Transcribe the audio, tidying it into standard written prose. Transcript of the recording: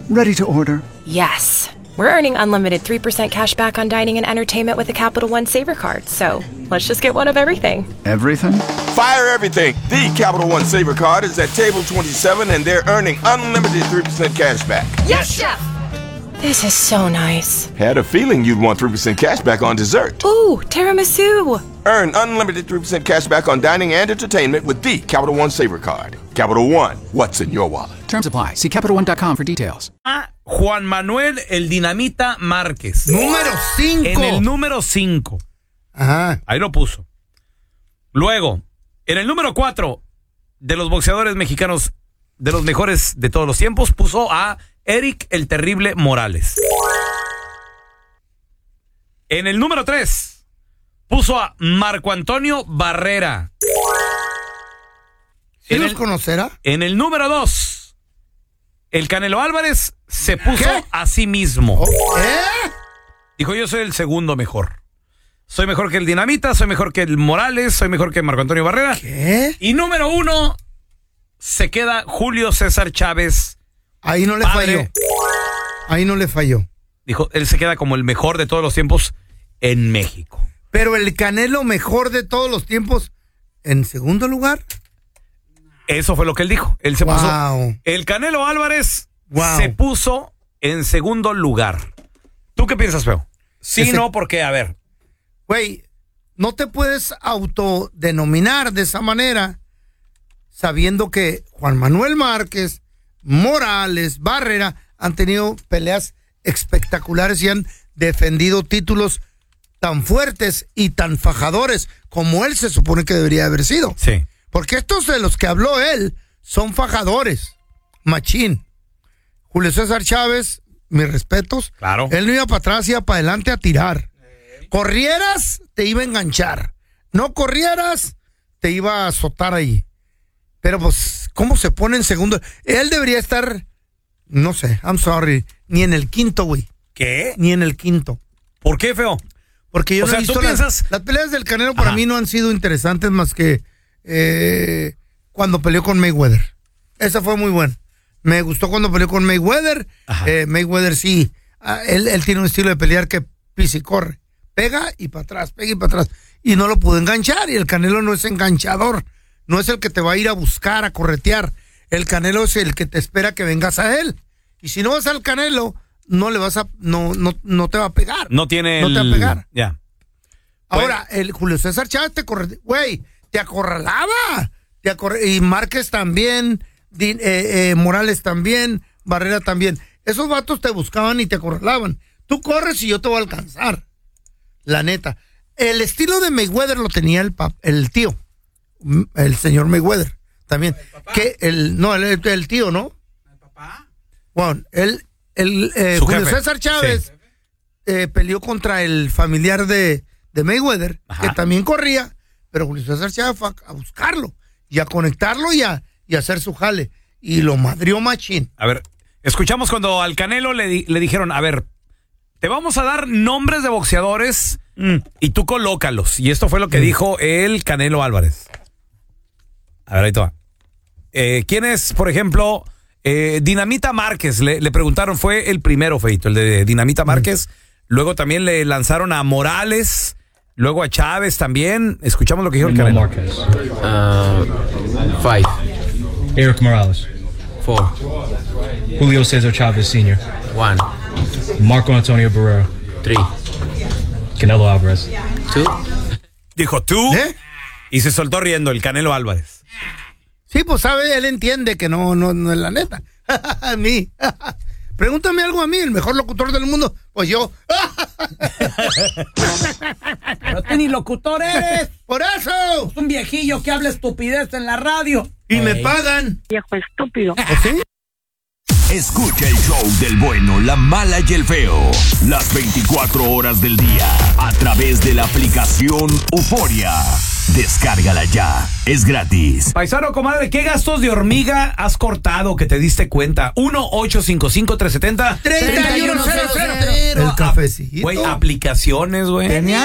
Ready to order. Yes. We're earning unlimited 3% cash back on dining and entertainment with a Capital One Saver card. So let's just get one of everything. Everything? Fire everything. The Capital One Saver card is at table 27 and they're earning unlimited 3% cash back. Yes, Chef! This is so nice. Had a feeling you'd want 3% cash back on dessert. Ooh, tiramisu. Earn unlimited 3% cash back on dining and entertainment with the Capital One Saver card. Capital One, what's in your wallet? Terms apply. See CapitalOne.com for details. Juan Manuel el Dinamita Márquez. Número 5. En el número 5. Ajá. Ahí lo puso. Luego, en el número 4 de los boxeadores mexicanos de los mejores de todos los tiempos, puso a Eric el Terrible Morales. En el número 3 puso a Marco Antonio Barrera. ¿Sí los conocerá? En el número 2, el Canelo Álvarez se puso a sí mismo. Dijo, yo soy el segundo mejor. Soy mejor que el Dinamita, soy mejor que el Morales, soy mejor que Marco Antonio Barrera. ¿Qué? Y número 1 se queda Julio César Chávez. Ahí no le falló. Ahí no le falló. Dijo, él se queda como el mejor de todos los tiempos en México. Pero el Canelo mejor de todos los tiempos, ¿en segundo lugar? Eso fue lo que él dijo. Él se puso. El Canelo Álvarez se puso en segundo lugar. ¿Tú qué piensas, Feo? Sí, no, porque, a ver. Güey, no te puedes autodenominar de esa manera sabiendo que Juan Manuel Márquez, Morales, Barrera han tenido peleas espectaculares y han defendido títulos tan fuertes y tan fajadores como él se supone que debería haber sido. Sí. Porque estos de los que habló él son fajadores, machín. Julio César Chávez, mis respetos. Claro. Él no iba para atrás, iba para adelante a tirar. Corrieras, te iba a enganchar. No corrieras, te iba a azotar ahí. Pero pues, ¿cómo se pone en segundo? Él debería estar, no sé, I'm sorry, ni en el quinto, güey. ¿Qué? Ni en el quinto. ¿Por qué, Feo? Porque yo no he visto las peleas del Canelo para mí no han sido interesantes más que cuando peleó con Mayweather. Esa fue muy buena. Me gustó cuando peleó con Mayweather. Mayweather sí, él tiene un estilo de pelear que pisa y corre. Pega y para atrás, pega y para atrás. Y no lo pudo enganchar. Y el Canelo no es enganchador. No es el que te va a ir a buscar, a corretear. El Canelo es el que te espera que vengas a él. Y si no vas al Canelo, no le vas a, no te va a pegar. No tiene No te va a pegar. Ya. Ahora, el Julio César Chávez te corre, güey, te acorralaba. Y Márquez también, Morales también, Barrera también. Esos vatos te buscaban y te acorralaban. Tú corres y yo te voy a alcanzar. La neta. El estilo de Mayweather lo tenía el tío. El señor Mayweather también. El tío, ¿no? El papá. Bueno, Julio César Chávez peleó contra el familiar de Mayweather, que también corría, pero Julio César Chávez fue a buscarlo y a conectarlo y a hacer su jale. Y lo madrió machín. A ver, escuchamos cuando al Canelo le dijeron, a ver, te vamos a dar nombres de boxeadores y tú colócalos. Y esto fue lo que dijo el Canelo Álvarez. A ver, ahí te va. ¿Quién es, por ejemplo, Dinamita Márquez? Le preguntaron, fue el primero, Feito, el de Dinamita Márquez. Luego también le lanzaron a Morales, luego a Chávez también. Escuchamos lo que dijo el Canelo. Márquez. 5. Eric Morales. 4. Julio César Chávez Sr. 1. Marco Antonio Barrera. 3. Canelo Álvarez. 2. Dijo tú y se soltó riendo el Canelo Álvarez. Sí, pues sabe, él entiende que no es la neta. A mí. Pregúntame algo a mí, el mejor locutor del mundo. Pues yo. Pero tú ni locutor eres. ¡Por eso! Es un viejillo que habla estupidez en la radio. Y me pagan. Viejo estúpido. ¿Sí? Escucha el show del bueno, la mala y el feo. Las 24 horas del día. A través de la aplicación Euforia. Descárgala ya. Es gratis. Paisano, comadre, ¿qué gastos de hormiga has cortado que te diste cuenta? 1-855-370-3100. El cafecito. Güey, aplicaciones, güey. Tenía